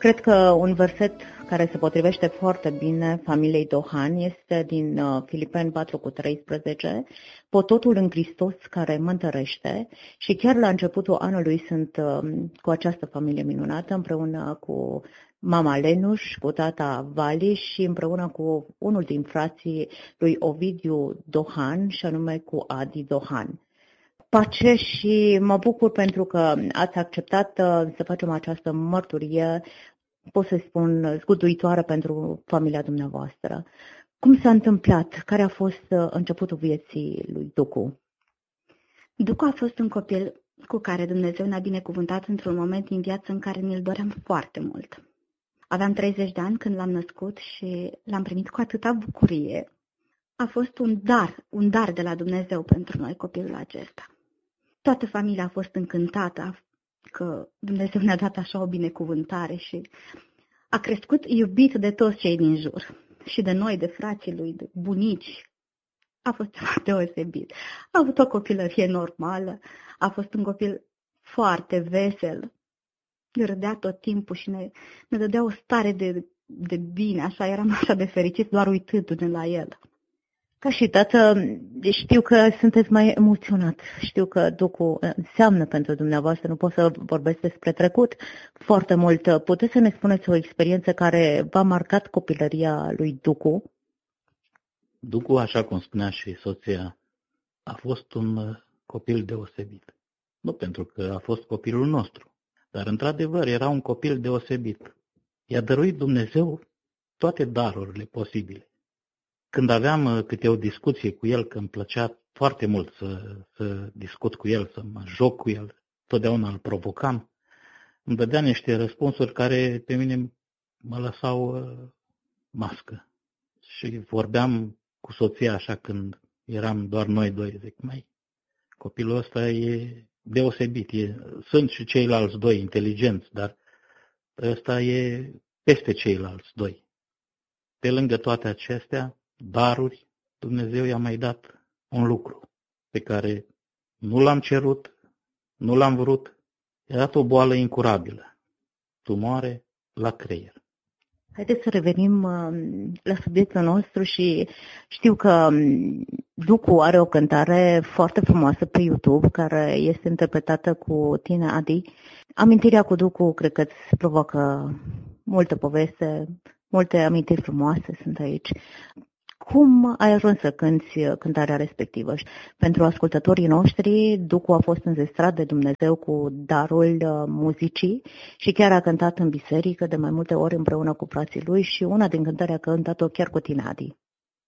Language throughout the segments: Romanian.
Cred că un verset care se potrivește foarte bine familiei Dohan este din Filipeni 4:13. Pot totul în Hristos care mă întărește, și chiar la începutul anului sunt cu această familie minunată, împreună cu mama Lenuș, cu tata Vali și împreună cu unul din frații lui Ovidiu Dohan, și anume cu Adi Dohan. Pace, și mă bucur pentru că ați acceptat să facem această mărturie, pot să spun, zguduitoare pentru familia dumneavoastră. Cum s-a întâmplat? Care a fost începutul vieții lui Ducu? Ducu a fost un copil cu care Dumnezeu ne-a binecuvântat într-un moment din viață în care ne-l doream foarte mult. Aveam 30 de ani când l-am născut și l-am primit cu atâta bucurie. A fost un dar de la Dumnezeu pentru noi copilul acesta. Toată familia a fost încântată că Dumnezeu ne-a dat așa o binecuvântare și a crescut iubit de toți cei din jur. Și de noi, de frații lui, de bunici. A fost ceva deosebit. A avut o copilărie normală, a fost un copil foarte vesel. Râdea tot timpul și ne dădea o stare de bine, așa, eram așa de fericit doar uitându-ne la el. Ca și tată, știu că sunteți mai emoționat. Știu că Ducu înseamnă pentru dumneavoastră, nu pot să vorbesc despre trecut foarte mult. Puteți să ne spuneți o experiență care v-a marcat copilăria lui Ducu? Ducu, așa cum spunea și soția, a fost un copil deosebit. Nu pentru că a fost copilul nostru, dar într-adevăr era un copil deosebit. I-a dăruit Dumnezeu toate darurile posibile. Când aveam câte o discuție cu el, că îmi plăcea foarte mult să discut cu el, să mă joc cu el, totdeauna îl provocam, îmi dădea niște răspunsuri care pe mine mă lăsau mască. Și vorbeam cu soția așa când eram doar noi doi, zic, copilul ăsta e deosebit. Sunt și ceilalți doi inteligenți, dar ăsta e peste ceilalți doi. Pe lângă toate acestea, daruri, Dumnezeu i-a mai dat un lucru pe care nu l-am cerut, nu l-am vrut. I-a dat o boală incurabilă, tumoare la creier. Haideți să revenim la subiectul nostru și știu că Ducu are o cântare foarte frumoasă pe YouTube care este interpretată cu tine, Adi. Amintirea cu Ducu cred că îți provoacă multă poveste, multe amintiri frumoase sunt aici. Cum ai ajuns să cânti cântarea respectivă? Pentru ascultătorii noștri, Ducu a fost înzestrat de Dumnezeu cu darul muzicii și chiar a cântat în biserică de mai multe ori împreună cu frații lui și una din cântări a cântat-o chiar cu tine, Adi.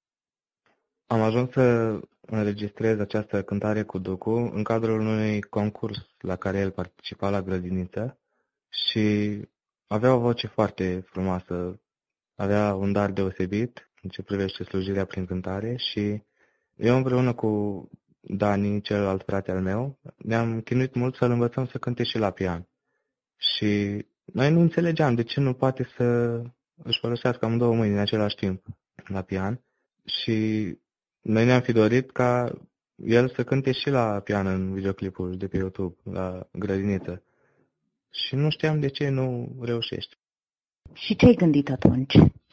Am ajuns să înregistrez această cântare cu Ducu în cadrul unui concurs la care el participa la grădiniță și avea o voce foarte frumoasă, avea un dar deosebit în ce privește slujirea prin cântare și eu împreună cu Dani, celălalt frate al meu, ne-am chinuit mult să-l învățăm să cânte și la pian. Și noi nu înțelegeam de ce nu poate să își folosească amândouă mâini în același timp la pian și noi ne-am fi dorit ca el să cânte și la pian în videoclipul de pe YouTube, la grădiniță. Și nu știam de ce nu reușește. Și ce ai gândit atunci?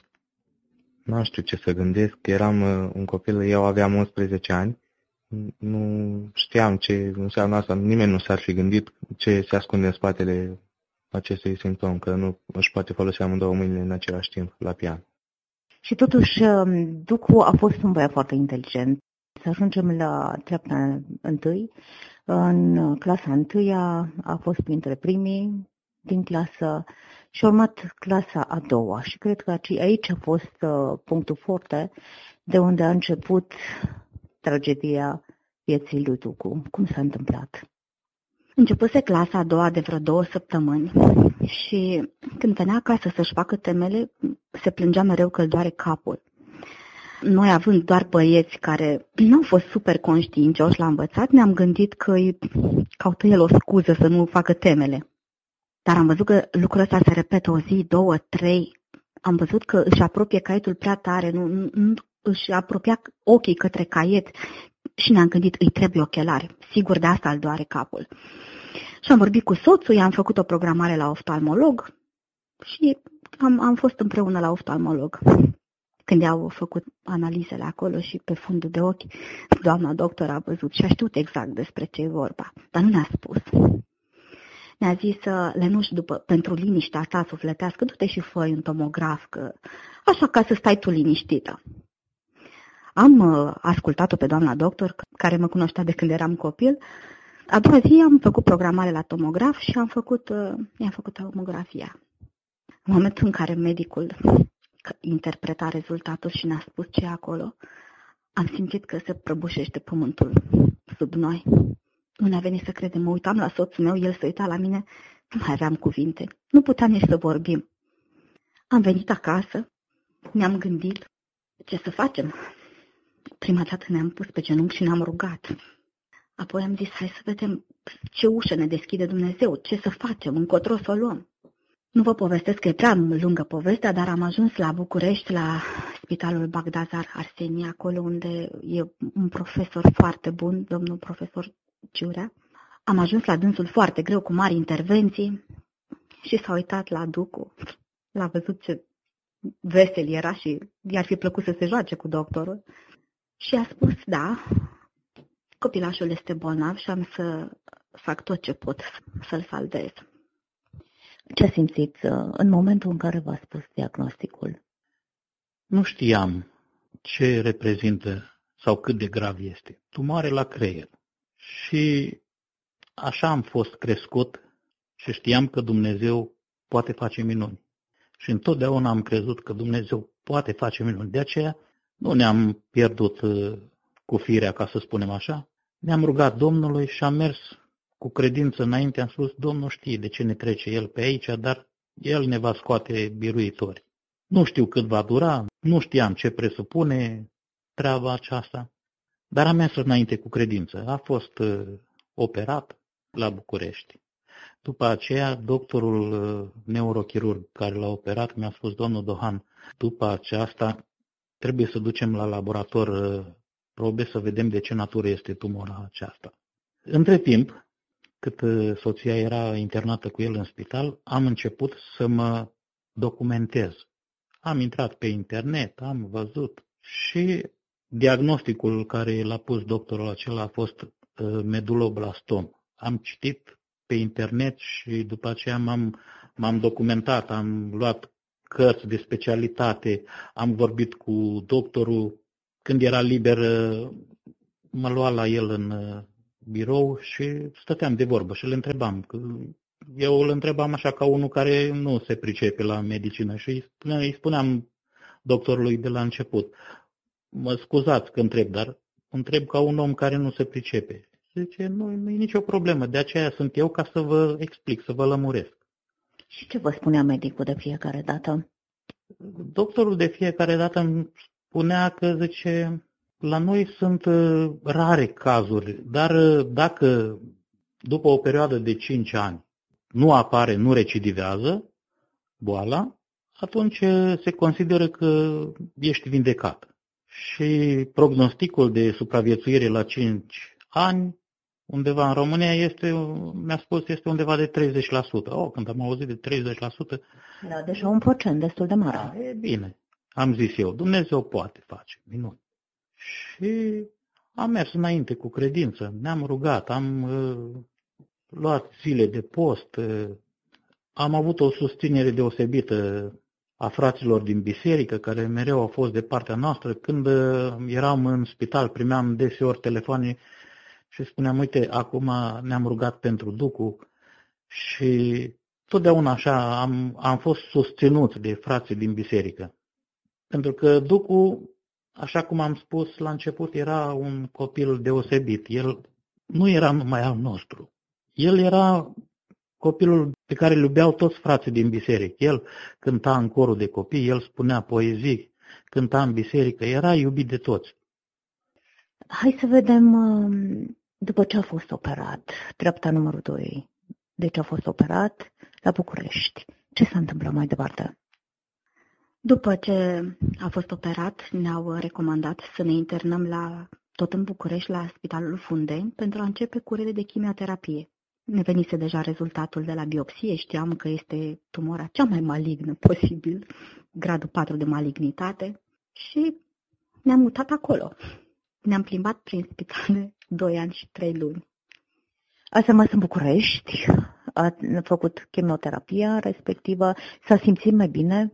Nu știu ce să gândesc, eram un copil, eu aveam 11 ani, nu știam ce înseamnă asta, nimeni nu s-ar fi gândit ce se ascunde în spatele acestui simptom, că nu își poate folosi amândouă mâinile în același timp la pian. Și totuși, Ducu a fost un băiat foarte inteligent. Să ajungem la treapta întâi. În clasa întâia a fost printre primii din clasă și a urmat clasa a doua. Și cred că aici a fost punctul forte de unde a început tragedia vieții lui Ducu. Cum s-a întâmplat? Începuse clasa a doua de vreo 2 săptămâni și când venea acasă să-și facă temele, se plângea mereu că îl doare capul. Noi, având doar băieți care nu au fost super conștiincioși la învățat, ne-am gândit că îi caută el o scuză să nu facă temele. Dar am văzut că lucrul ăsta se repetă o zi, 2, 3. Am văzut că își apropie caietul prea tare, nu își apropia ochii către caiet și ne-am gândit, îi trebuie ochelari. Sigur, de asta îl doare capul. Și am vorbit cu soțul, i-am făcut o programare la oftalmolog și am fost împreună la oftalmolog. Când i-au făcut analizele acolo și pe fundul de ochi, doamna doctor a văzut și a știut exact despre ce e vorba, dar nu ne-a spus. Ne-a zis, Lenuș, pentru liniștea ta sufletească, du-te și fă un tomograf, așa ca să stai tu liniștită. Am ascultat-o pe doamna doctor, care mă cunoștea de când eram copil. A doua zi am făcut programare la tomograf și i-am făcut tomografia. În momentul în care medicul interpreta rezultatul și ne-a spus ce e acolo, am simțit că se prăbușește pământul sub noi. Nu ne-a venit să credem. Mă uitam la soțul meu, el se uita la mine, nu mai aveam cuvinte. Nu puteam nici să vorbim. Am venit acasă, ne-am gândit ce să facem. Prima dată ne-am pus pe genunchi și ne-am rugat. Apoi am zis, hai să vedem ce ușă ne deschide Dumnezeu, ce să facem, încotro să o luăm. Nu vă povestesc că e prea lungă povestea, dar am ajuns la București, la Spitalul Bagdazar Arsenie, acolo unde e un profesor foarte bun, domnul profesor Ciurea. Am ajuns la dânsul foarte greu, cu mari intervenții și s-a uitat la Ducu. L-a văzut ce vesel era și i-ar fi plăcut să se joace cu doctorul. Și a spus, da, copilașul este bolnav și am să fac tot ce pot să-l salvez. Ce simțiți în momentul în care v-a spus diagnosticul? Nu știam ce reprezintă sau cât de grav este. Tumoare la creier. Și așa am fost crescut și știam că Dumnezeu poate face minuni. Și întotdeauna am crezut că Dumnezeu poate face minuni. De aceea nu ne-am pierdut cu firea, ca să spunem așa. Ne-am rugat Domnului și am mers cu credință înainte. Am spus, Domnul știe de ce ne trece El pe aici, dar El ne va scoate biruitori. Nu știu cât va dura, nu știam ce presupune treaba aceasta, dar am mers înainte cu credință. A fost operat la București. După aceea, doctorul neurochirurg care l-a operat mi-a spus, domnul Dohan, după aceasta trebuie să ducem la laborator probe să vedem de ce natură este tumora aceasta. Între timp, cât soția era internată cu el în spital, am început să mă documentez. Am intrat pe internet, am văzut și diagnosticul care l-a pus doctorul acela a fost meduloblastom. Am citit pe internet și după aceea m-am documentat, am luat cărți de specialitate, am vorbit cu doctorul. Când era liber, mă lua la el în birou și stăteam de vorbă și îl întrebam. Eu îl întrebam așa ca unul care nu se pricepe la medicină și îi spuneam doctorului de la început, mă scuzați că întreb, dar întreb ca un om care nu se pricepe. Zice, nu e nicio problemă, de aceea sunt eu ca să vă explic, să vă lămuresc. Și ce vă spunea medicul de fiecare dată? Doctorul de fiecare dată îmi spunea că, zice, la noi sunt rare cazuri, dar dacă după o perioadă de 5 ani nu apare, nu recidivează boala, atunci se consideră că ești vindecat. Și prognosticul de supraviețuire la 5 ani, undeva în România, mi-a spus, este undeva de 30%. Când am auzit de 30%... Da, deja un procent destul de mare. Da, e bine. Am zis eu, Dumnezeu poate face minuni. Și am mers înainte cu credință, ne-am rugat, am luat zile de post, am avut o susținere deosebită a fraților din biserică, care mereu au fost de partea noastră. Când eram în spital, primeam deseori telefoane și spuneam, uite, acum ne-am rugat pentru Ducu și totdeauna așa am fost susținut de frații din biserică. Pentru că Ducu, așa cum am spus la început, era un copil deosebit. El nu era numai al nostru. El era copilul pe care îl iubeau toți frații din biserică. El cânta în corul de copii, el spunea poezii, cânta în biserică, era iubit de toți. Hai să vedem, după ce a fost operat, treapta numărul 2, deci a fost operat la București. Ce s-a întâmplat mai departe? După ce a fost operat, ne-au recomandat să ne internăm tot în București, la Spitalul Fundeni, pentru a începe curele de chimioterapie. Ne venise deja rezultatul de la biopsie, știam că este tumora cea mai malignă posibil, gradul 4 de malignitate și ne-am mutat acolo. Ne-am plimbat prin spitale 2 ani și 3 luni. Ați rămas în București, ați făcut chimioterapia respectivă, s-a simțit mai bine?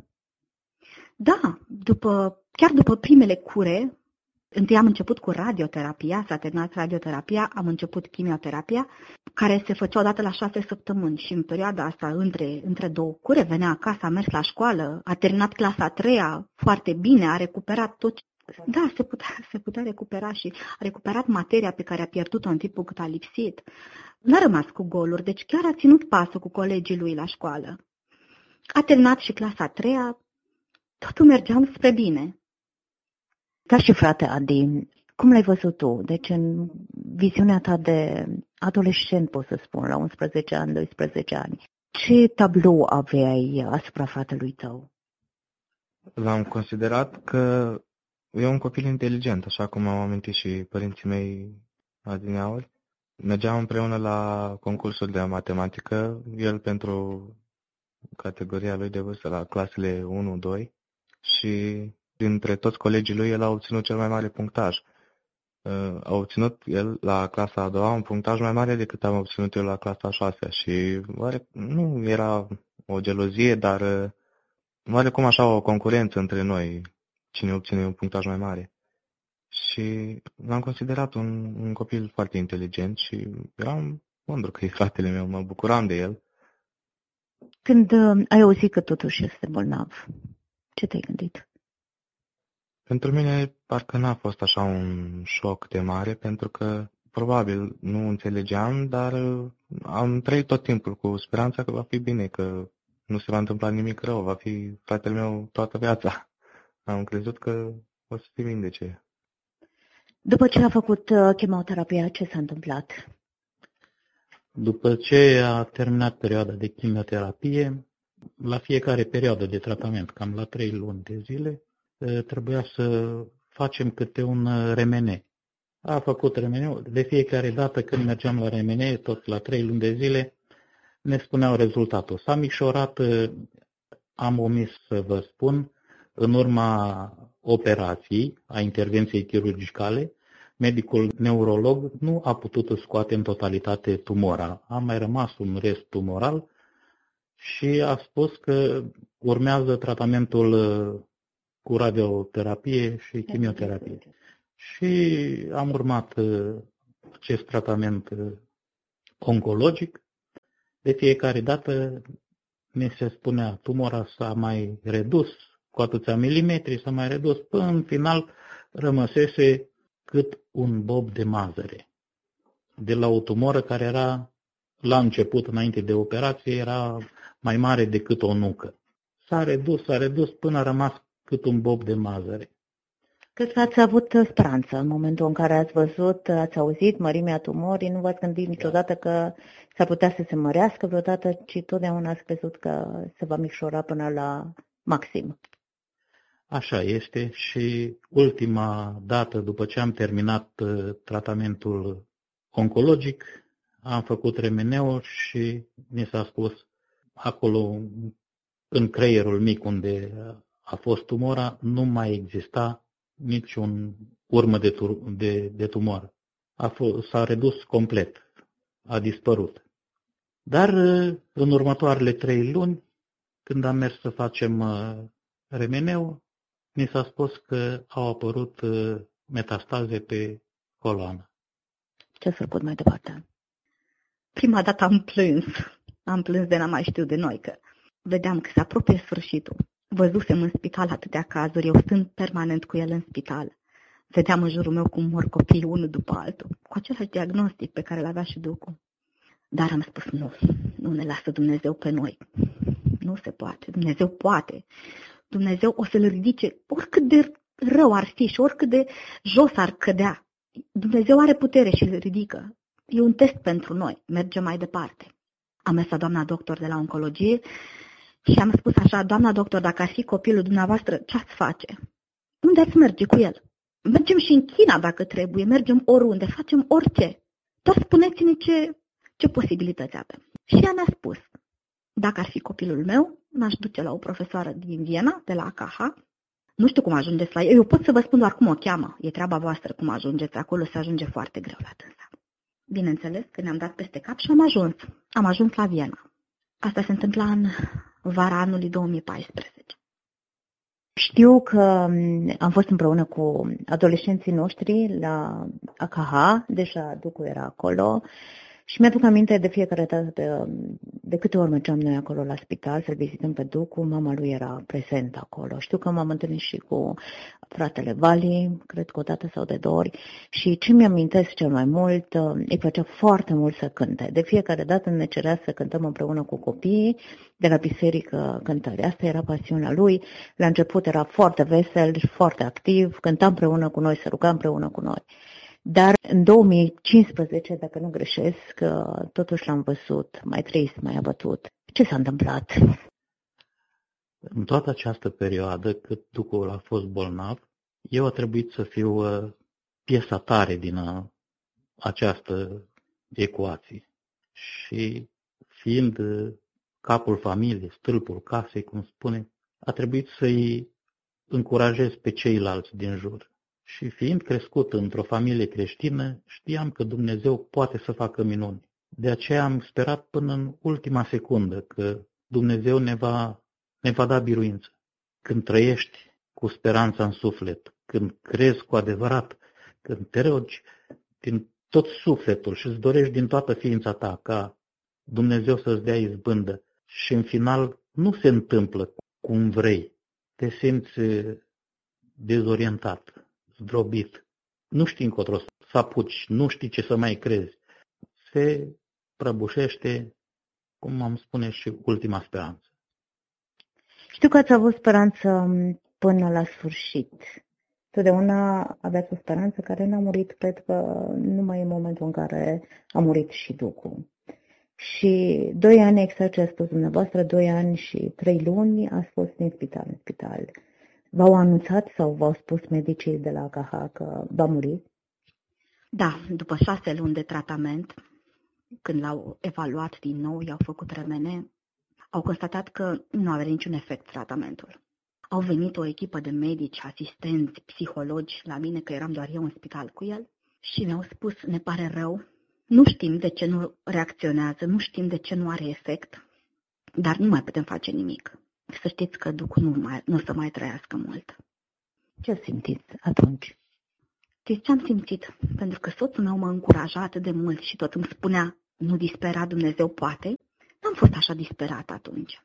Da, chiar după primele cure, întâi am început cu radioterapia, s-a terminat radioterapia, am început chimioterapia, care se făcea odată la 6 săptămâni și în perioada asta, între 2 cure, venea acasă, a mers la școală, a terminat clasa a 3-a foarte bine, a recuperat tot. Da, se putea recupera și a recuperat materia pe care a pierdut-o în timpul cât a lipsit. N-a rămas cu goluri, deci chiar a ținut pasul cu colegii lui la școală. A terminat și clasa a 3-a, totul mergea spre bine. Ca și frate Adi, cum l-ai văzut tu? Deci în viziunea ta de adolescent, pot să spun, la 11 ani, 12 ani, ce tablou aveai asupra fratelui tău? L-am considerat că e un copil inteligent, așa cum au amintit și părinții mei adineauri. Mergeam împreună la concursul de matematică, el pentru categoria lui de vârstă, la clasele 1-2 și dintre toți colegii lui el a obținut cel mai mare punctaj. A obținut el la clasa a doua un punctaj mai mare decât am obținut eu la clasa a 6-a și nu era o gelozie, dar oarecum așa o concurență între noi, cine obține un punctaj mai mare. Și l-am considerat un copil foarte inteligent și eram mândru că e fratele meu, mă bucuram de el. Când ai auzit că totuși este bolnav, ce te-ai gândit? Pentru mine parcă n-a fost așa un șoc de mare, pentru că probabil nu înțelegeam, dar am trăit tot timpul cu speranța că va fi bine, că nu se va întâmpla nimic rău, va fi fratele meu toată viața. Am crezut că o să se vindece. După ce a făcut chemioterapia, ce s-a întâmplat? După ce a terminat perioada de chimioterapie, la fiecare perioadă de tratament, cam la 3 luni de zile, trebuia să facem câte un RMN. A făcut RMN-ul. De fiecare dată când mergeam la RMN, tot la 3 luni de zile, ne spuneau rezultatul. S-a micșorat, am omis să vă spun, în urma operației, a intervenției chirurgicale, medicul neurolog nu a putut scoate în totalitate tumora. A mai rămas un rest tumoral și a spus că urmează tratamentul cu radioterapie și chimioterapie. Și am urmat acest tratament oncologic. De fiecare dată ne se spunea, tumora s-a mai redus cu atâția milimetri, s-a mai redus, până în final rămăsese cât un bob de mazăre. De la o tumoră care era, la început, înainte de operație, era mai mare decât o nucă. S-a redus până a rămas cât un bob de mazăre. Cred că ați avut speranță în momentul în care ați văzut, ați auzit mărimea tumorii, nu v-ați gândit niciodată că s-ar putea să se mărească vreodată, ci totdeauna ați crezut că se va micșora până la maxim. Așa este și ultima dată, după ce am terminat tratamentul oncologic, am făcut RMN-ul și mi s-a spus acolo, în creierul mic unde a fost tumora, nu mai exista niciun urmă de tumoră. S-a redus complet, a dispărut. Dar în următoarele 3 luni, când am mers să facem RMN-ul, mi s-a spus că au apărut metastaze pe coloană. Ce ați făcut mai departe? Prima dată am plâns de n-am mai știut de noi, că vedeam că se apropie sfârșitul. Văzusem în spital atâtea cazuri, eu stând permanent cu el în spital. Vedeam în jurul meu cum mor copiii unul după altul, cu același diagnostic pe care l-avea și Ducu. Dar am spus nu ne lasă Dumnezeu pe noi. Nu se poate, Dumnezeu poate. Dumnezeu o să-l ridice oricât de rău ar fi și oricât de jos ar cădea. Dumnezeu are putere și îl ridică. E un test pentru noi, mergem mai departe. Am mers la doamna doctor de la oncologie și am spus așa, doamna doctor, dacă ar fi copilul dumneavoastră, ce ați face? Unde ați merge cu el? Mergem și în China dacă trebuie, mergem oriunde, facem orice. Doar spuneți-ne ce posibilități avem. Și ea mi-a spus, dacă ar fi copilul meu, m-aș duce la o profesoară din Viena, de la AKH. Nu știu cum ajungeți la ea. Eu pot să vă spun doar cum o cheamă. E treaba voastră cum ajungeți acolo, se ajunge foarte greu la dânsa. Bineînțeles că ne-am dat peste cap și am ajuns. Am ajuns la Viena. Asta se întâmpla în vara anului 2014. Știu că am fost împreună cu adolescenții noștri la AKH, deja Ducu era acolo și mi-aduc aminte de fiecare dată, de câte ori mergeam noi acolo la spital să-l vizităm pe Ducu, mama lui era prezentă acolo. Știu că m-am întâlnit și cu fratele Vali, cred că o dată sau de două ori, și ce mi-amintesc cel mai mult, îi plăcea foarte mult să cânte. De fiecare dată ne cerea să cântăm împreună cu copiii de la biserică cântări. Asta era pasiunea lui. La început era foarte vesel și foarte activ, cânta împreună cu noi, se ruga împreună cu noi. Dar în 2015, dacă nu greșesc, totuși l-am văzut mai trist, mai abătut. Ce s-a întâmplat? În toată această perioadă, cât Ducul a fost bolnav, eu a trebuit să fiu piesa tare din această ecuație. Și fiind capul familiei, stâlpul casei, cum spune, a trebuit să-i încurajez pe ceilalți din jur. Și fiind crescut într-o familie creștină, știam că Dumnezeu poate să facă minuni. De aceea am sperat până în ultima secundă că Dumnezeu ne va da biruință. Când trăiești cu speranța în suflet, când crezi cu adevărat, când te rogi din tot sufletul și îți dorești din toată ființa ta ca Dumnezeu să-ți dea izbândă și în final nu se întâmplă cum vrei, te simți dezorientat, zdrobit, nu știi încotro să apuci, nu știi ce să mai crezi. Se prăbușește, cum am spune, și ultima speranță. Știu că ați avut speranță până la sfârșit. Totdeauna aveați o speranță care n-a murit, cred că numai în momentul în care a murit și Ducu. Și 2 ani, exact ce a spus dumneavoastră, 2 ani și 3 luni ați fost din spital în spital. V-au anunțat sau v-au spus medicii de la AKH că va muri? Da, după 6 luni de tratament, când l-au evaluat din nou, i-au făcut remene, au constatat că nu avea niciun efect tratamentul. Au venit o echipă de medici, asistenți, psihologi la mine, că eram doar eu în spital cu el, și mi-au spus, ne pare rău, nu știm de ce nu reacționează, nu știm de ce nu are efect, dar nu mai putem face nimic. Să știți că Ducu nu o să mai trăiască mult. Ce simțiți atunci? Știți ce am simțit? Pentru că soțul meu m-a încurajat atât de mult și tot îmi spunea, nu dispera, Dumnezeu poate. N-am fost așa disperat atunci.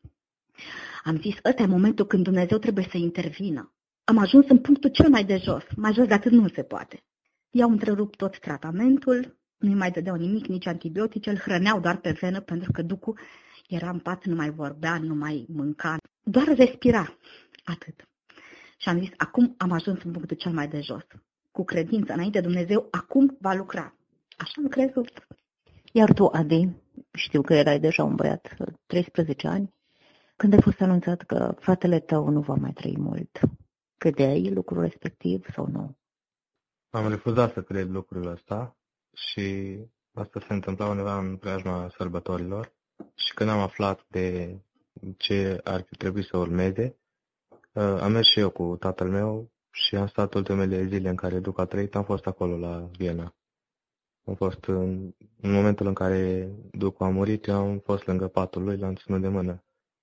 Am zis, ăsta e momentul când Dumnezeu trebuie să intervină. Am ajuns în punctul cel mai de jos, mai jos de atât nu se poate. I-au întrerupt tot tratamentul, nu-i mai dădeau nimic, nici antibiotice, îl hrăneau doar pe venă pentru că Ducu era în pat, nu mai vorbea, nu mai mânca, doar respira, atât. Și am zis, acum am ajuns în punctul cel mai de jos. Cu credință înainte, Dumnezeu acum va lucra. Așa am crezut. Iar tu, Adi, știu că erai deja un băiat, 13 ani, când ai fost anunțat că fratele tău nu va mai trăi mult, credeai lucrul respectiv sau nu? Am refuzat să cred lucrul ăsta și asta se întâmpla undeva în preajma sărbătorilor și când am aflat de ce ar fi trebuit să urmeze, am mers și eu cu tatăl meu și am stat ultimele zile în care Duc a trăit, am fost acolo la Viena. Am fost în momentul în care Ducu a murit, eu am fost lângă patul lui, l-am ținut de mână.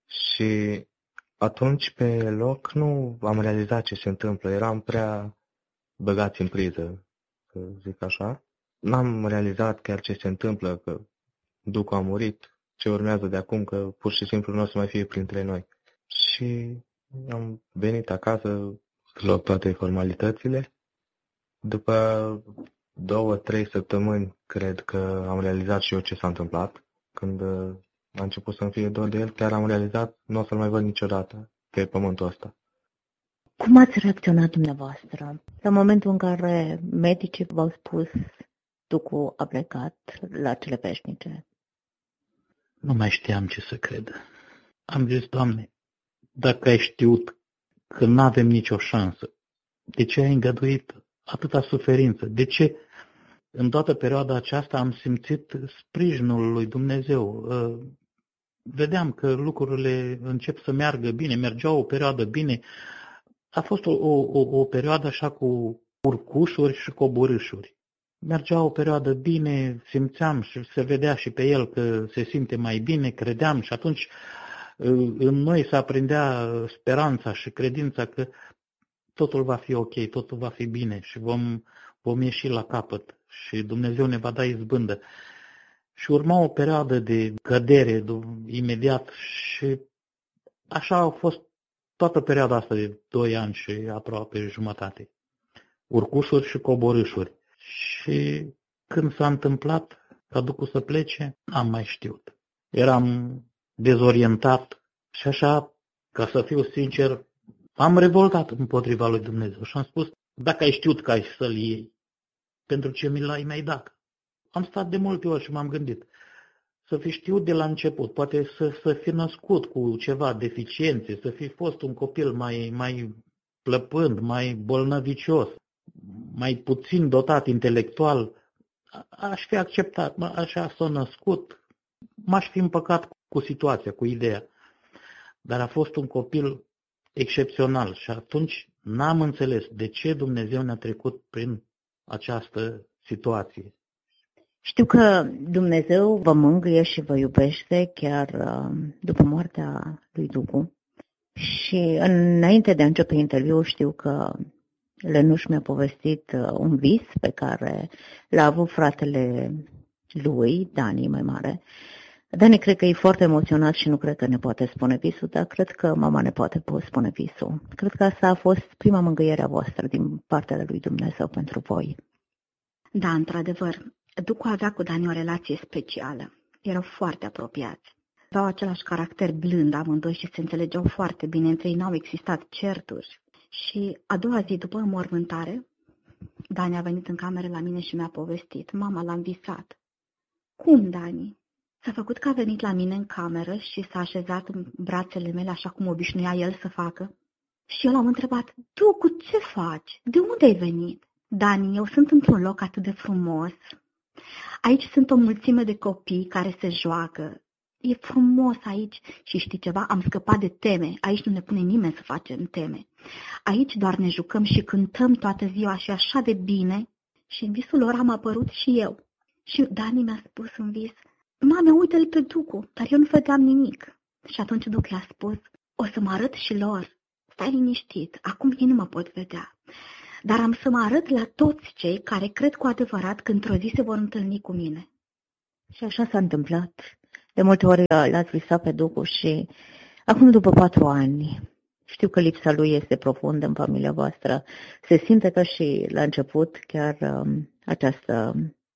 Și atunci, pe loc, nu am realizat ce se întâmplă. Eram prea băgați în priză, să zic așa. N-am realizat chiar ce se întâmplă, că Ducu a murit, ce urmează de acum, că pur și simplu nu o să mai fie printre noi. Și am venit acasă să luăm toate formalitățile. După 2-3 săptămâni, cred că am realizat și eu ce s-a întâmplat. Când a început să-mi fie dor de el, chiar am realizat, nu o să-l mai văd niciodată pe pământul ăsta. Cum ați reacționat dumneavoastră la momentul în care medicii v-au spus Ducu a plecat la cele veșnice? Nu mai știam ce să cred. Am zis, Doamne, dacă ai știut că nu avem nicio șansă, de ce ai îngăduit atâta suferință? De ce în toată perioada aceasta am simțit sprijinul lui Dumnezeu. Vedeam că lucrurile încep să meargă bine, mergeau o perioadă bine. A fost o perioadă așa cu urcușuri și coborâșuri. Mergea o perioadă bine, simțeam și se vedea și pe el că se simte mai bine, credeam și atunci în noi se aprindea speranța și credința că totul va fi ok, totul va fi bine și vom ieși la capăt și Dumnezeu ne va da izbândă. Și urma o perioadă de cădere imediat și așa a fost toată perioada asta de 2 ani și aproape jumătate. Urcușuri și coborâșuri. Și când s-a întâmplat ca Ducu să plece, am mai știut. Eram dezorientat și așa, ca să fiu sincer, am revoltat împotriva lui Dumnezeu și am spus, dacă ai știut că ai să-l iei, pentru ce mi l-ai mai dat? Am stat de multe ori și m-am gândit, să fi știut de la început, poate să fi născut cu ceva deficiențe, să fi fost un copil mai plăpând, mai bolnăvicios, mai puțin dotat intelectual, aș fi acceptat, așa s-a născut, m-aș fi împăcat cu situația, cu ideea. Dar a fost un copil excepțional și atunci n-am înțeles de ce Dumnezeu ne-a trecut prin această situație. Știu că Dumnezeu vă mângâie și vă iubește chiar după moartea lui Ducu. Și înainte de a începe interviul știu că Lănuș mi-a povestit un vis pe care l-a avut fratele lui, Dani, mai mare. Dani cred că e foarte emoționat și nu cred că ne poate spune visul, dar cred că mama ne poate spune visul. Cred că asta a fost prima mângâiere a voastră din partea lui Dumnezeu pentru voi. Da, într-adevăr, Ducu avea cu Dani o relație specială. Erau foarte apropiați. Aveau același caracter blând amândoi și se înțelegeau foarte bine. Între ei n-au existat certuri. Și a doua zi după înmormântare, Dani a venit în cameră la mine și mi-a povestit. Mama, l-am visat. Cum, Dani? S-a făcut că a venit la mine în cameră și s-a așezat în brațele mele așa cum obișnuia el să facă. Și eu l-am întrebat, Ducu, ce faci? De unde ai venit? Dani, eu sunt într-un loc atât de frumos. Aici sunt o mulțime de copii care se joacă. E frumos aici și știi ceva? Am scăpat de teme. Aici nu ne pune nimeni să facem teme. Aici doar ne jucăm și cântăm toată ziua și așa de bine. Și în visul lor am apărut și eu. Și Dani mi-a spus în vis, mame, uite-l pe Ducu, dar eu nu vedeam nimic. Și atunci Ducu i-a spus, o să mă arăt și lor. Stai liniștit, acum ei nu mă pot vedea. Dar am să mă arăt la toți cei care cred cu adevărat că într-o zi se vor întâlni cu mine. Și așa s-a întâmplat. De multe ori l-ați visat pe Ducu și acum după 4 ani, știu că lipsa lui este profundă în familia voastră. Se simte că și la început chiar această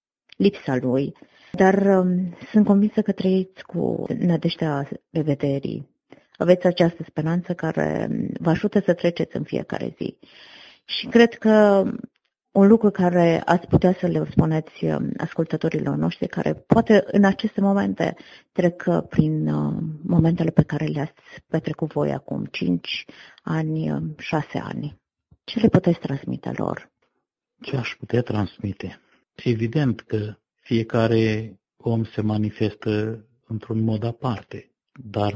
lipsa lui. Dar sunt convinsă că trăiți cu nădejdea revederii. Aveți această speranță care vă ajută să treceți în fiecare zi. Și cred că un lucru care ați putea să le spuneți ascultătorilor noștri, care poate în aceste momente trec prin momentele pe care le-ați petrecut voi acum 5 ani, 6 ani. Ce le puteți transmite lor? Ce aș putea transmite? Evident că fiecare om se manifestă într-un mod aparte, dar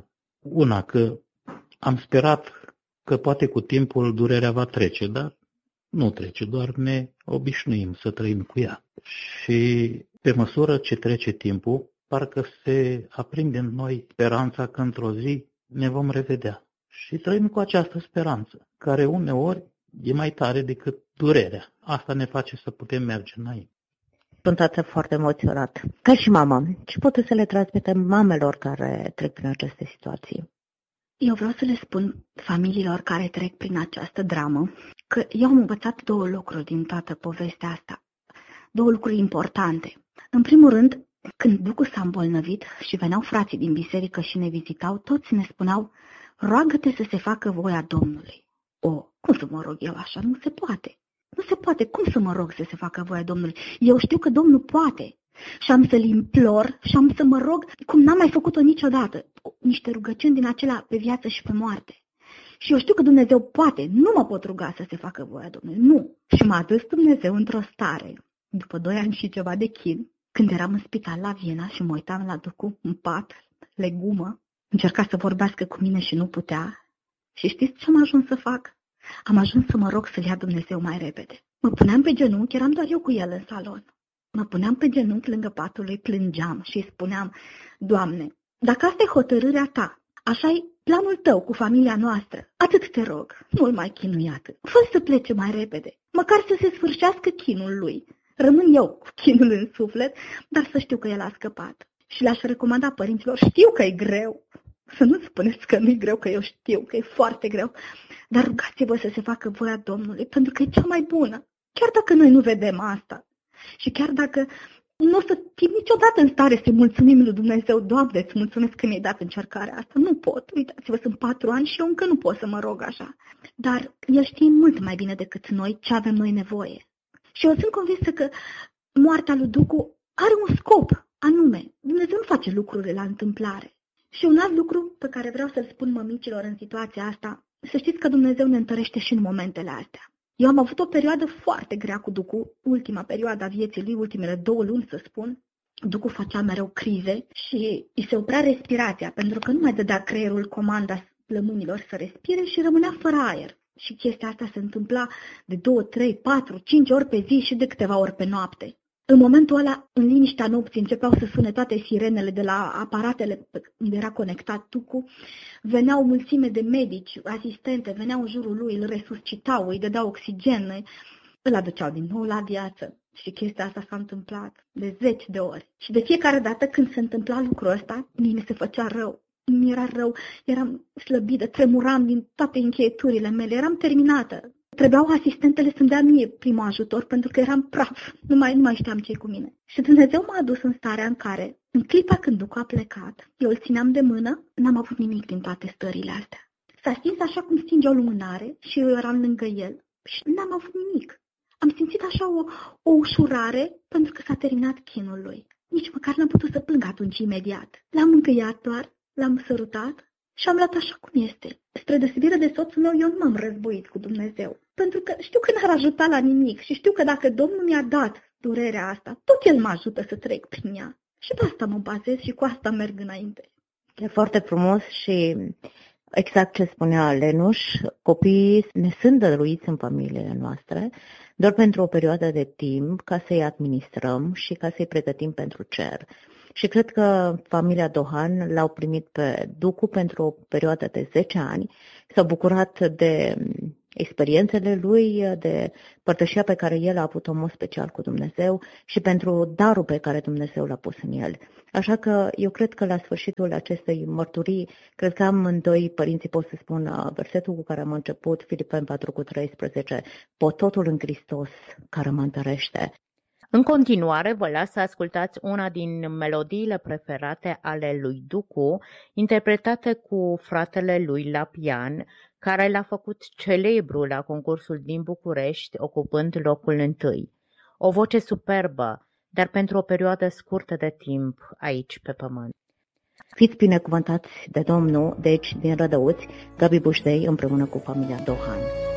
una că am sperat că poate cu timpul durerea va trece, dar nu trece, doar ne obișnuim să trăim cu ea. Și pe măsură ce trece timpul, parcă se aprinde în noi speranța că într-o zi ne vom revedea. Și trăim cu această speranță, care uneori e mai tare decât durerea. Asta ne face să putem merge înainte. Sunt tată foarte emoționat. Ca și mama, ce puteți să le transmite mamelor care trec prin aceste situații? Eu vreau să le spun familiilor care trec prin această dramă că eu am învățat 2 lucruri din toată povestea asta. 2 lucruri importante. În primul rând, când Ducu s-a îmbolnăvit și veneau frații din biserică și ne vizitau, toți ne spuneau, roagă-te să se facă voia Domnului. Cum să mă rog eu așa? Nu se poate. Nu se poate. Cum să mă rog să se facă voia Domnului? Eu știu că Domnul poate. Și am să-L implor și am să mă rog cum n-am mai făcut-o niciodată. Niște rugăciuni din acelea pe viață și pe moarte. Și eu știu că Dumnezeu poate. Nu mă pot ruga să se facă voia Domnului. Nu. Și m-a dus Dumnezeu într-o stare după 2 ani și ceva de chin, când eram în spital la Viena și mă uitam la Ducu în pat, legumă, încerca să vorbească cu mine și nu putea. Și știți ce am ajuns să fac? Am ajuns să mă rog să-l ia Dumnezeu mai repede. Mă puneam pe genunchi, eram doar eu cu el în salon. Mă puneam pe genunchi lângă patul lui, plângeam și îi spuneam: Doamne, dacă asta e hotărârea ta, așa-i planul tău cu familia noastră, atât te rog, nu-l mai chinui atât. Fă să plece mai repede, măcar să se sfârșească chinul lui. Rămân eu cu chinul în suflet, dar să știu că el a scăpat. Și le-aș recomanda părinților: știu că e greu, să nu spuneți că nu e greu, că eu știu că e foarte greu, dar rugați-vă să se facă voia Domnului, pentru că e cea mai bună. Chiar dacă noi nu vedem asta și chiar dacă nu o să fim niciodată în stare să-i mulțumim lui Dumnezeu: Doamne, îți mulțumesc că mi-ai dat încercarea asta. Nu pot, uitați-vă, sunt 4 ani și eu încă nu pot să mă rog așa. Dar El știe mult mai bine decât noi ce avem noi nevoie. Și eu sunt convinsă că moartea lui Ducu are un scop anume. Dumnezeu nu face lucrurile la întâmplare. Și un alt lucru pe care vreau să-l spun mămicilor în situația asta: să știți că Dumnezeu ne întărește și în momentele astea. Eu am avut o perioadă foarte grea cu Ducu, ultima perioadă a vieții lui, ultimele 2 luni să spun. Ducu făcea mereu crize și îi se oprea respirația, pentru că nu mai dădea creierul comanda plămânilor să respire și rămânea fără aer. Și chestia asta se întâmpla de 2, 3, 4, 5 ori pe zi și de câteva ori pe noapte. În momentul ăla, în liniștea nopții, începeau să sune toate sirenele de la aparatele unde era conectat Ducu. Veneau mulțime de medici, asistente, veneau în jurul lui, îl resuscitau, îi dădeau oxigen, îl aduceau din nou la viață. Și chestia asta s-a întâmplat de 10 de ori. Și de fiecare dată când se întâmpla lucrul ăsta, mie mi se făcea rău. Mi era rău, eram slăbită, tremuram din toate încheieturile mele, eram terminată. Trebuiau asistentele să-mi dea mie primul ajutor pentru că eram praf, nu mai știam ce-i cu mine. Și Dumnezeu m-a adus în starea în care, în clipa când Ducu a plecat, eu îl țineam de mână, n-am avut nimic din toate stările astea. S-a stins așa cum stinge o lumânare și eu eram lângă el și n-am avut nimic. Am simțit așa o ușurare pentru că s-a terminat chinul lui. Nici măcar n-am putut să plâng atunci imediat. L-am încăiat doar, l-am sărutat și am luat așa cum este. Spre deosebire de soțul meu, eu nu m-am războit cu Dumnezeu, pentru că știu că n-ar ajuta la nimic și știu că dacă Domnul mi-a dat durerea asta, tot El mă ajută să trec prin ea. Și pe asta mă bazez și cu asta merg înainte. E foarte frumos și exact ce spunea Lenuș, copiii ne sunt dăruiți în familiile noastre doar pentru o perioadă de timp ca să-i administrăm și ca să-i pregătim pentru cer. Și cred că familia Dohan l-au primit pe Ducu pentru o perioadă de 10 ani, s-au bucurat de experiențele lui, de părtășia pe care el a avut-o în mod special cu Dumnezeu și pentru darul pe care Dumnezeu l-a pus în el. Așa că eu cred că la sfârșitul acestei mărturii, cred că amândoi părinții pot să spun versetul cu care am început, Filipeni 4:13, pot totul în Hristos care mă întărește. În continuare, vă las să ascultați una din melodiile preferate ale lui Ducu, interpretate cu fratele lui la pian, care l-a făcut celebru la concursul din București, ocupând locul 1. O voce superbă, dar pentru o perioadă scurtă de timp aici pe pământ. Fiți binecuvântați de Domnul, deci din Rădăuți, Gabi Buștei împreună cu familia Dohan.